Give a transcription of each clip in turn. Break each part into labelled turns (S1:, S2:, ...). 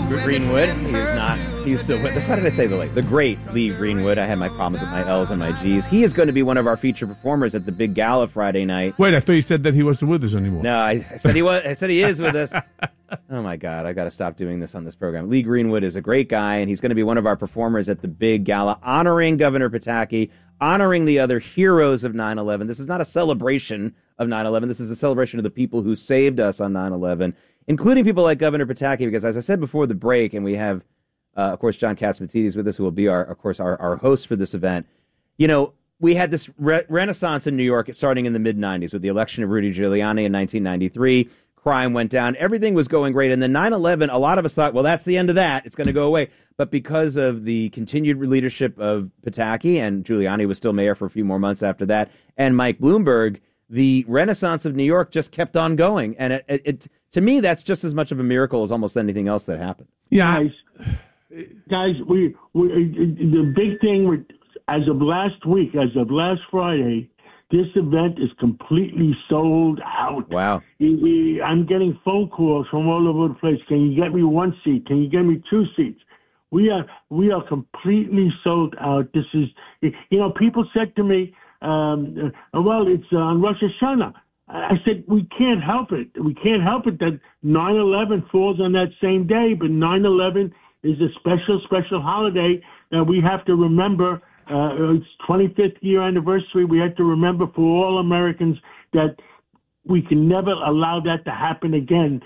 S1: Greenwood. He is not. He's still with us. Why did I say the late? The great Lee Greenwood. I had my problems with my L's and my G's. He is going to be one of our feature performers at the Big Gala Friday night.
S2: Wait, I thought you said that he wasn't with us anymore.
S1: No, I said he was. I said he is with us. Oh my God, I got to stop doing this on this program. Lee Greenwood is a great guy, and he's going to be one of our performers at the Big Gala, honoring Governor Pataki, honoring the other heroes of 9/11. This is not a celebration of 9/11. This is a celebration of the people who saved us on 9/11. Including people like Governor Pataki, because as I said before the break, and we have, of course, John Catsimatidis with us, who will be, our host for this event. You know, we had this renaissance in New York starting in the mid-'90s with the election of Rudy Giuliani in 1993. Crime went down. Everything was going great. And then 9/11, a lot of us thought, well, that's the end of that. It's going to go away. But because of the continued leadership of Pataki, and Giuliani was still mayor for a few more months after that, and Mike Bloomberg, the renaissance of New York just kept on going. And it to me, that's just as much of a miracle as almost anything else that happened.
S3: Yeah. Guys, we the big thing, as of last week, as of last Friday, this event is completely sold out.
S1: Wow.
S3: I'm getting phone calls from all over the place. Can you get me one seat? Can you get me two seats? We are completely sold out. This is, people said to me, well, it's on Rosh Hashanah. I said, we can't help it. We can't help it that 9/11 falls on that same day, but 9/11 is a special holiday that we have to remember. It's 25th year anniversary. We have to remember for all Americans that we can never allow that to happen again.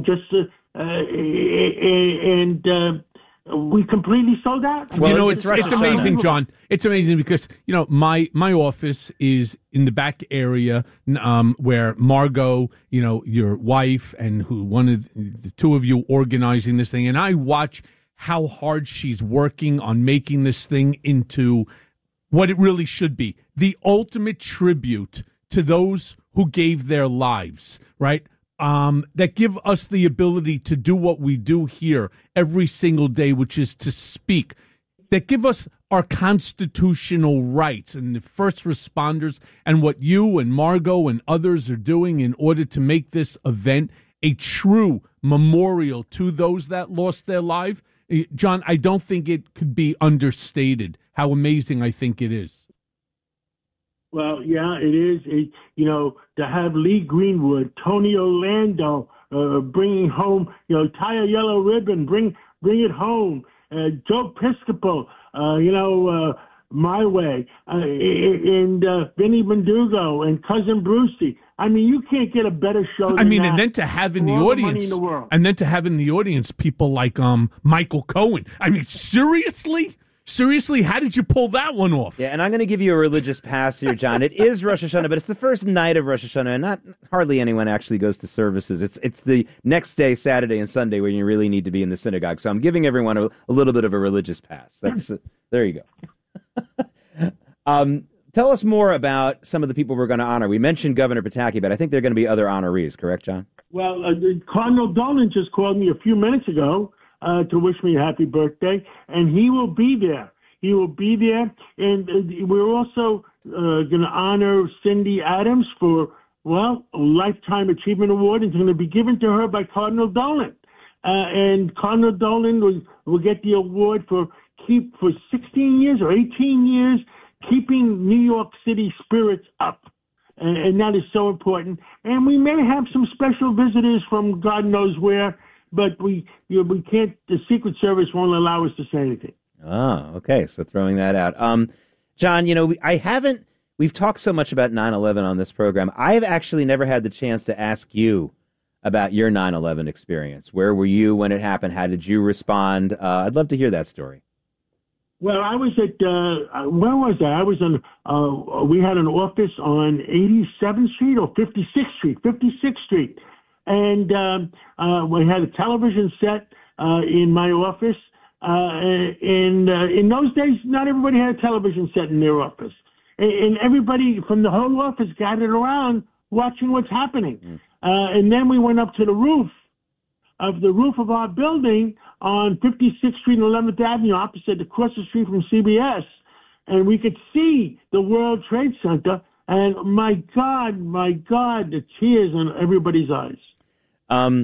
S3: We completely sold out.
S2: Well, it's amazing, John. It's amazing because, my office is in the back area where Margot, your wife, and the two of you organizing this thing. And I watch how hard she's working on making this thing into what it really should be. The ultimate tribute to those who gave their lives, right? That give us the ability to do what we do here every single day, which is to speak, that give us our constitutional rights, and the first responders, and what you and Margot and others are doing in order to make this event a true memorial to those that lost their life. John, I don't think it could be understated how amazing I think it is.
S3: Well, yeah, it is. To have Lee Greenwood, Tony Orlando, bringing home, tie a yellow ribbon, bring it home. Joe Piscopo, My Way, and Vinny Mendugo and Cousin Brucey. I mean, you can't get a better show than that.
S2: And then to have in the audience, people like Michael Cohen. I mean, seriously? Seriously, how did you pull that one off?
S1: Yeah, and I'm going to give you a religious pass here, John. It is Rosh Hashanah, but it's the first night of Rosh Hashanah, and hardly anyone actually goes to services. It's the next day, Saturday and Sunday, where you really need to be in the synagogue. So I'm giving everyone a little bit of a religious pass. There you go. Tell us more about some of the people we're going to honor. We mentioned Governor Pataki, but I think there are going to be other honorees, correct, John?
S3: Well, Cardinal Dolan just called me a few minutes ago to wish me a happy birthday, and he will be there. He will be there, and we're also going to honor Cindy Adams for, a Lifetime Achievement Award. It's going to be given to her by Cardinal Dolan. And Cardinal Dolan will get the award for 16 years or 18 years, keeping New York City spirits up. And that is so important. And we may have some special visitors from God knows where, but we can't. The Secret Service won't allow us to say anything.
S1: Oh, okay. So throwing that out, John. We've talked so much about 9/11 on this program. I've actually never had the chance to ask you about your 9/11 experience. Where were you when it happened? How did you respond? I'd love to hear that story.
S3: Well, I was at where was I? I was on. We had an office on 87th Street or 56th Street, 56th Street. And we had a television set in my office. In those days, not everybody had a television set in their office. And everybody from the whole office gathered around watching what's happening. And then we went up to the roof of our building on 56th Street and 11th Avenue, opposite, across the street from CBS. And we could see the World Trade Center. And my God, the tears in everybody's eyes.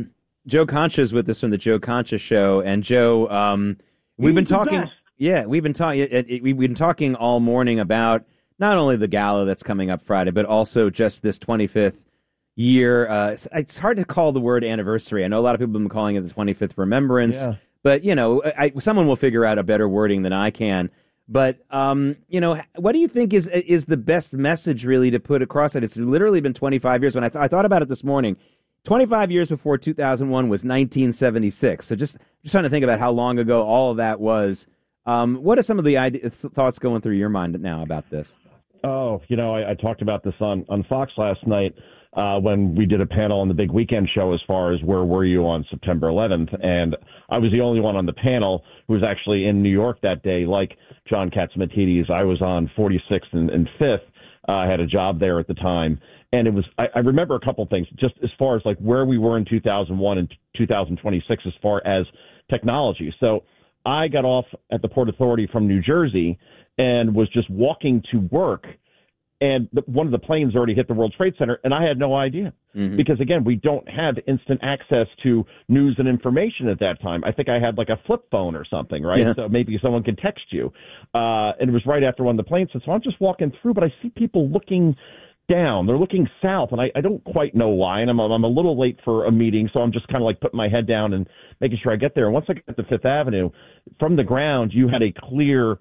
S1: Joe Concha's with us from the Joe Concha Show, and Joe, we've been talking. Yeah, we've been talking. We've been talking all morning about not only the gala that's coming up Friday, but also just this 25th year. It's hard to call the word anniversary. I know a lot of people have been calling it the 25th Remembrance, but someone will figure out a better wording than I can. But what do you think is the best message really to put across it? It's literally been 25 years. When I thought about it this morning. 25 years before 2001 was 1976. So just trying to think about how long ago all of that was. What are some of the thoughts going through your mind now about this?
S4: Oh, I talked about this on Fox last night when we did a panel on the Big Weekend show as far as where were you on September 11th. And I was the only one on the panel who was actually in New York that day, like John Catsimatidis. I was on 46th and 5th. I had a job there at the time. And it was, I remember a couple of things, just as far as like where we were in 2001 and 2026 as far as technology. So I got off at the Port Authority from New Jersey and was just walking to work. And one of the planes already hit the World Trade Center, and I had no idea. Mm-hmm. Because, again, we don't have instant access to news and information at that time. I think I had like a flip phone or something, right? Yeah. So maybe someone could text you. And it was right after one of the planes. So I'm just walking through, but I see people looking down. They're looking south, and I don't quite know why. And I'm a little late for a meeting, so I'm just kind of like putting my head down and making sure I get there. And once I get to Fifth Avenue, from the ground, you had a clear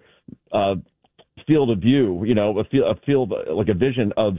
S4: field of view, a field like a vision of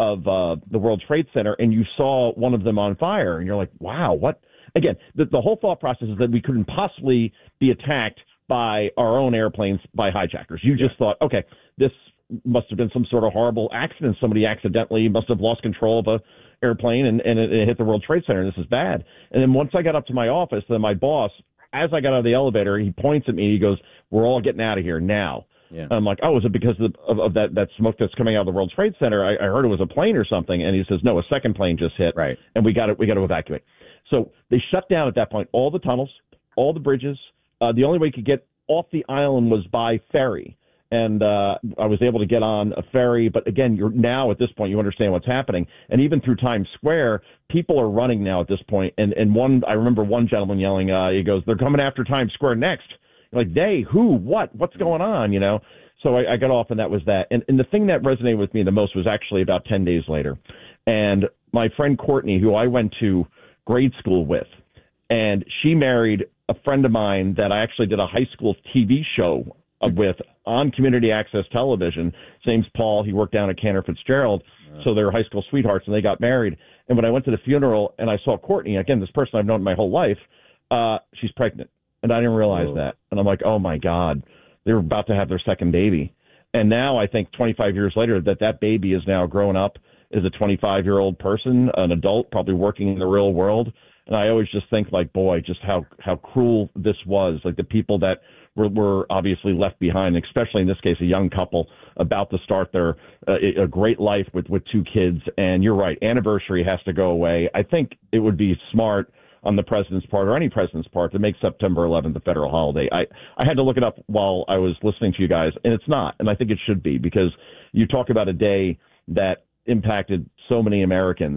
S4: the World Trade Center, and you saw one of them on fire, and you're like, wow, what? Again, the whole thought process is that we couldn't possibly be attacked by our own airplanes by hijackers. You just thought, okay, this must have been some sort of horrible accident. Somebody accidentally must have lost control of a airplane and it hit the World Trade Center, and this is bad. And then once I got up to my office, then my boss, as I got out of the elevator, he points at me, he goes, we're all getting out of here now. Yeah. I'm like, oh, is it because of that smoke that's coming out of the World Trade Center? I heard it was a plane or something. And he says, no, a second plane just hit.
S1: Right.
S4: And we got to evacuate. So they shut down at that point all the tunnels, all the bridges. The only way you could get off the island was by ferry. And I was able to get on a ferry. But again, now at this point, you understand what's happening. And even through Times Square, people are running now at this point. And I remember one gentleman yelling, he goes, they're coming after Times Square next. Like, they, who, what's going on, So I got off, and that was that. And the thing that resonated with me the most was actually about 10 days later. And my friend Courtney, who I went to grade school with, and she married a friend of mine that I actually did a high school TV show with on community access television. His name's Paul. He worked down at Cantor Fitzgerald. So they were high school sweethearts, and they got married. And when I went to the funeral and I saw Courtney, again, this person I've known my whole life, she's pregnant. And I didn't realize that. And I'm like, oh, my God, they were about to have their second baby. And now I think 25 years later that baby is now grown up, is a 25-year-old person, an adult, probably working in the real world. And I always just think, like, boy, just how cruel this was. Like, the people that were obviously left behind, especially in this case, a young couple about to start their a great life with two kids. And you're right, anniversary has to go away. I think it would be smart on the president's part, or any president's part, to make September 11th a federal holiday. I had to look it up while I was listening to you guys, and it's not, and I think it should be, because you talk about a day that impacted so many Americans.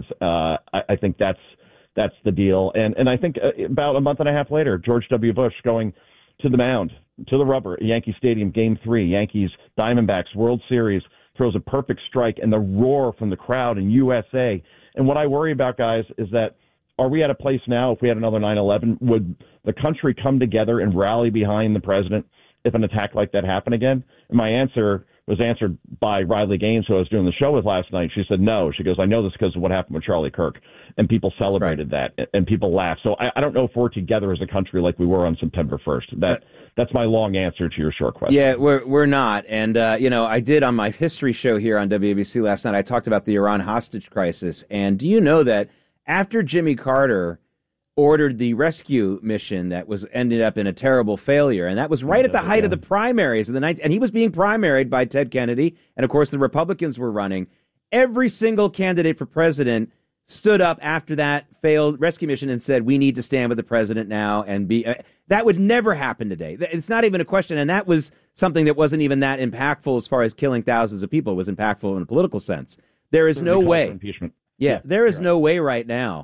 S4: I think that's the deal. And I think about a month and a half later, George W. Bush going to the mound, to the rubber, Yankee Stadium, Game 3, Yankees, Diamondbacks, World Series, throws a perfect strike, and the roar from the crowd in USA. And what I worry about, guys, is that, are we at a place now, if we had another 9/11, would the country come together and rally behind the president if an attack like that happened again? And my answer was answered by Riley Gaines, who I was doing the show with last night. She said no. She goes, I know this because of what happened with Charlie Kirk. And people celebrated that, and people laughed. So I don't know if we're together as a country like we were on September 1st. That's my long answer to your short question.
S1: Yeah, we're not. And, I did on my history show here on WABC last night, I talked about the Iran hostage crisis. And do you know that after Jimmy Carter ordered the rescue mission that ended up in a terrible failure, and that was right at the height of the primaries of the 90s, and he was being primaried by Ted Kennedy, and of course the Republicans were running. Every single candidate for president stood up after that failed rescue mission and said, we need to stand with the president now and be that would never happen today. It's not even a question, and that was something that wasn't even that impactful as far as killing thousands of people. It was impactful in a political sense. There is no way.
S4: Impeachment.
S1: Yeah, there is no way right now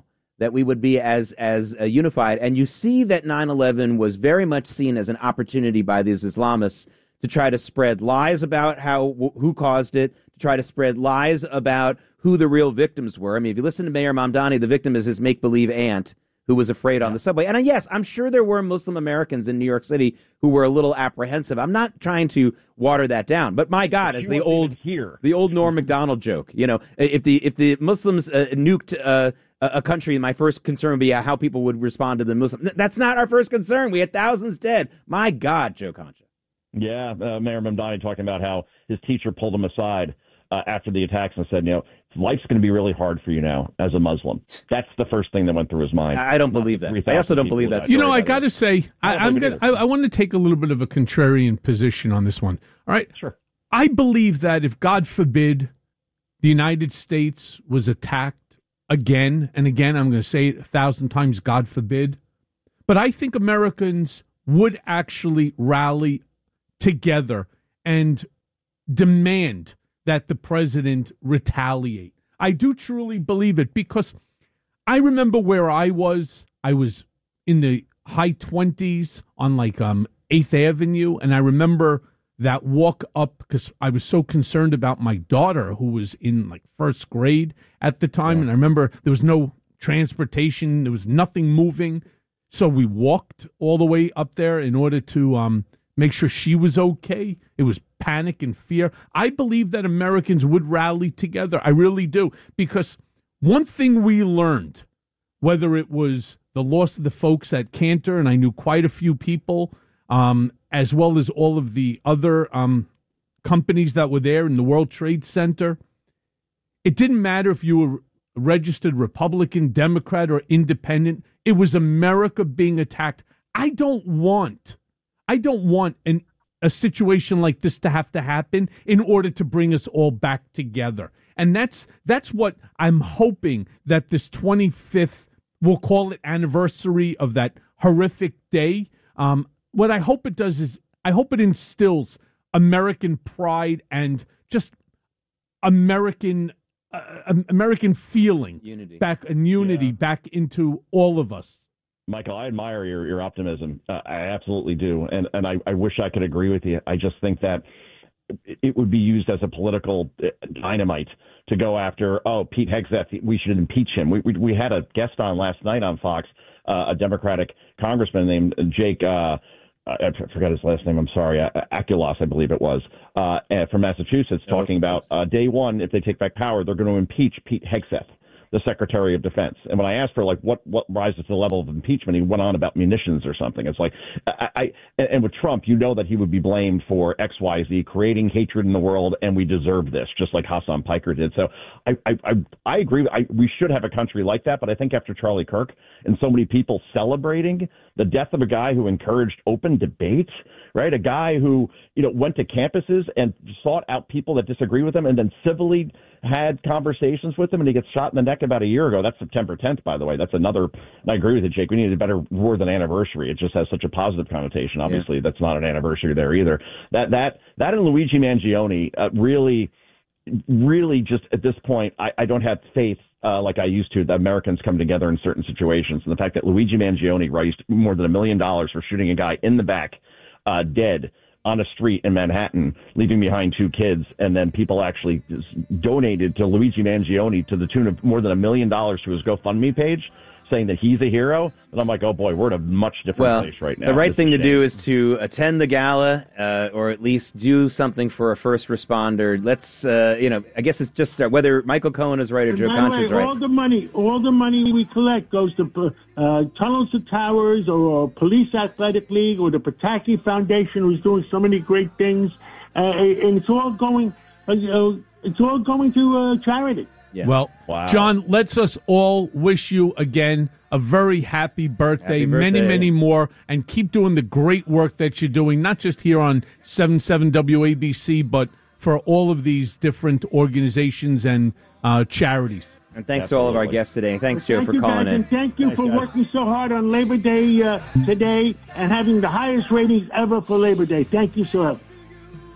S1: that we would be as unified. And you see that 9/11 was very much seen as an opportunity by these Islamists to try to spread lies about who caused it, to try to spread lies about who the real victims were. I mean, if you listen to Mayor Mamdani, the victim is his make-believe aunt who was afraid on the subway. And yes, I'm sure there were Muslim Americans in New York City who were a little apprehensive. I'm not trying to water that down, but my God, as the old Norm Macdonald joke, if the Muslims nuked a country, my first concern would be how people would respond to the Muslim. That's not our first concern. We had thousands dead. My God, Joe Concha.
S4: Yeah, Mayor Mamdani talking about how his teacher pulled him aside after the attacks and said, life's going to be really hard for you now as a Muslim. That's the first thing that went through his mind.
S1: I don't believe that. I also don't believe that.
S2: I got to say, I want to take a little bit of a contrarian position on this one. All right?
S4: Sure.
S2: I believe that if, God forbid, the United States was attacked again and again, I'm going to say it 1,000 times, God forbid, but I think Americans would actually rally together and demand that the president retaliate. I do truly believe it because I remember where I was. I was in the high 20s on 8th Avenue, and I remember that walk up because I was so concerned about my daughter who was in first grade at the time, and I remember there was no transportation, there was nothing moving, so we walked all the way up there in order to make sure she was okay. It was panic and fear. I believe that Americans would rally together. I really do. Because one thing we learned, whether it was the loss of the folks at Cantor, and I knew quite a few people, as well as all of the other companies that were there in the World Trade Center, it didn't matter if you were registered Republican, Democrat, or Independent. It was America being attacked. I don't want a situation like this to have to happen in order to bring us all back together. And that's what I'm hoping that this 25th, we'll call it anniversary of that horrific day. What I hope it does is I hope it instills American pride and just American feeling
S1: unity
S2: back into all of us.
S4: Michael, I admire your optimism. I absolutely do. And I wish I could agree with you. I just think that it would be used as a political dynamite to go after, Pete Hegseth, we should impeach him. We had a guest on last night on Fox, a Democratic congressman named Jake, I forgot his last name, I'm sorry, Aculos, I believe it was, from Massachusetts, talking about day one, if they take back power, they're going to impeach Pete Hegseth, the Secretary of Defense. And when I asked for what rises to the level of impeachment, he went on about munitions or something. It's and with Trump, that he would be blamed for XYZ, creating hatred in the world, and we deserve this, just like Hassan Piker did. So I agree. We should have a country like that, but I think after Charlie Kirk and so many people celebrating the death of a guy who encouraged open debate, right? A guy who, went to campuses and sought out people that disagree with him and then civilly had conversations with them, and he gets shot in the neck about a year ago. That's September 10th, by the way. That's another, and I agree with you, Jake. We need a better word than anniversary. It just has such a positive connotation. Obviously, That's not an anniversary there either. That and Luigi Mangione really just at this point, I don't have faith like I used to that Americans come together in certain situations. And the fact that Luigi Mangione raised more than $1 million for shooting a guy in the back, dead, on a street in Manhattan, leaving behind 2 kids, and then people actually donated to Luigi Mangione to the tune of more than $1 million to his GoFundMe page, saying that he's a hero. And I'm like, oh boy, we're in a much different place right now.
S1: The right thing to do is to attend the gala, or at least do something for a first responder. Let's, I guess it's just whether Michael Cohen is right or Joe Concha is right.
S3: All the money we collect goes to Tunnels to Towers or Police Athletic League or the Pataki Foundation, who's doing so many great things, and it's all going to charity.
S2: Yeah. Well, wow. John, let's us all wish you again a very happy birthday, many more, and keep doing the great work that you're doing, not just here on 77 WABC, but for all of these different organizations and charities.
S1: And thanks to all of our guests today. Thanks, Joe, for calling in.
S3: And thank you for working so hard on Labor Day today and having the highest ratings ever for Labor Day. Thank you, sir.